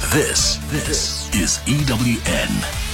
This is EWN.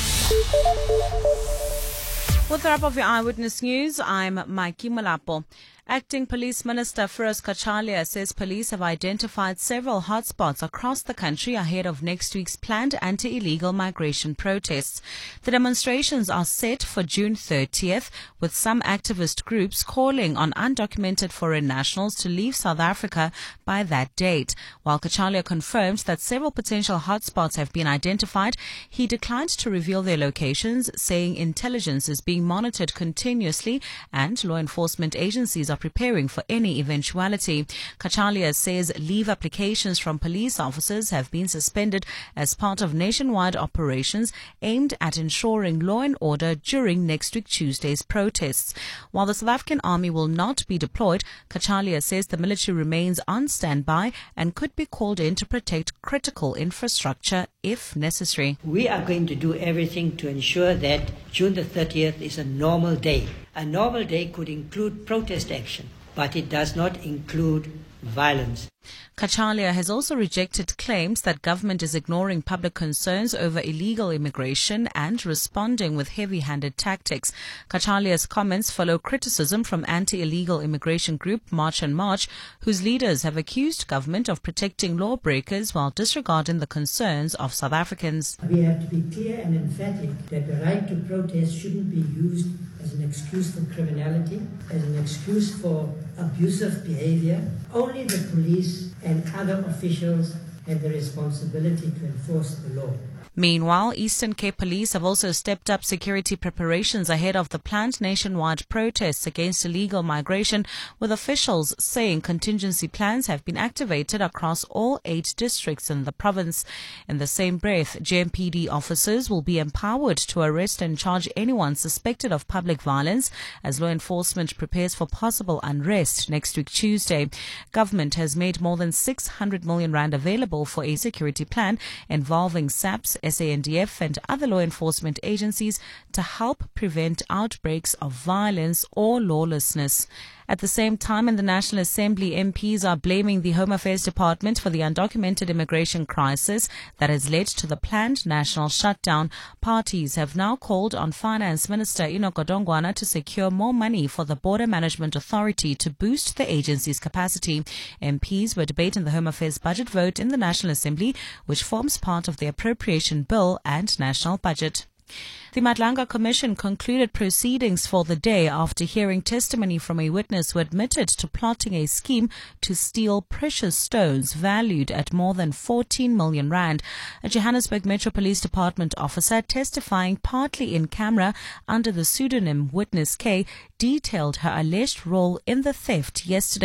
With the wrap of your Eyewitness News, I'm Mikey Malapo. Acting Police Minister Firoz Kachalia says police have identified several hotspots across the country ahead of next week's planned anti-illegal migration protests. The demonstrations are set for June 30th, with some activist groups calling on undocumented foreign nationals to leave South Africa by that date. While Kachalia confirmed that several potential hotspots have been identified, he declined to reveal their locations, saying intelligence is being monitored continuously and law enforcement agencies are preparing for any eventuality. Kachalia says leave applications from police officers have been suspended as part of nationwide operations aimed at ensuring law and order during next week Tuesday's protests. While the South African Army will not be deployed, Kachalia says the military remains on standby and could be called in to protect critical infrastructure if necessary. We are going to do everything to ensure that June the 30th is a normal day. A normal day could include protest action, but it does not include violence. Kachalia has also rejected claims that government is ignoring public concerns over illegal immigration and responding with heavy-handed tactics. Kachalia's comments follow criticism from anti-illegal immigration group March and March, whose leaders have accused government of protecting lawbreakers while disregarding the concerns of South Africans. We have to be clear and emphatic that the right to protest shouldn't be used as an excuse for criminality, as an excuse for abusive behavior. Only the police and other officials have the responsibility to enforce the law. Meanwhile, Eastern Cape Police have also stepped up security preparations ahead of the planned nationwide protests against illegal migration, with officials saying contingency plans have been activated across all 8 districts in the province. In the same breath, JMPD officers will be empowered to arrest and charge anyone suspected of public violence as law enforcement prepares for possible unrest next week Tuesday. Government has made more than 600 million rand available for a security plan involving SAPS, SANDF and other law enforcement agencies to help prevent outbreaks of violence or lawlessness. At the same time, in the National Assembly, MPs are blaming the Home Affairs Department for the undocumented immigration crisis that has led to the planned national shutdown. Parties have now called on Finance Minister Enoch Godongwana to secure more money for the Border Management Authority to boost the agency's capacity. MPs were debating the Home Affairs budget vote in the National Assembly, which forms part of the appropriation bill and national budget. The Madlanga Commission concluded proceedings for the day after hearing testimony from a witness who admitted to plotting a scheme to steal precious stones valued at more than 14 million rand. A Johannesburg Metro Police Department officer testifying partly in camera under the pseudonym Witness K detailed her alleged role in the theft yesterday.